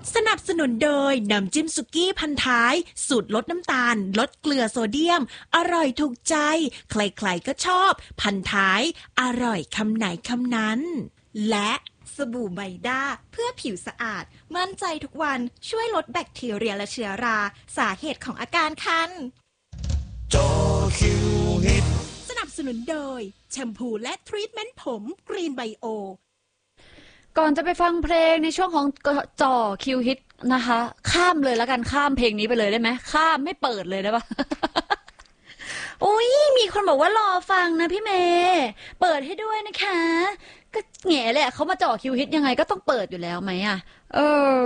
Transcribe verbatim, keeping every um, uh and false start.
สนับสนุนโดยน้ำจิ้มสุกี้พันท้ายสูตรลดน้ำตาลลดเกลือโซเดียมอร่อยถูกใจใครๆก็ชอบพันท้ายอร่อยคำไหนคำนั้นและสบู่ไมด้าเพื่อผิวสะอาดมั่นใจทุกวันช่วยลดแบคทีเรียและเชื้อราสาเหตุของอาการคันจอคิวฮิตสนับสนุนโดยแชมพูและทรีทเมนต์ผมกรีนไบโอก่อนจะไปฟังเพลงในช่วงของจอคิวฮิตนะคะข้ามเลยแล้วกันข้ามเพลงนี้ไปเลยได้ไหมข้ามไม่เปิดเลยได้ปะ อุ้ยมีคนบอกว่ารอฟังนะพี่เมย์เปิดให้ด้วยนะคะก็แง่แหละเขามาจ่อคิวฮิตยังไงก็ต้องเปิดอยู่แล้วไหมอ่ะเออ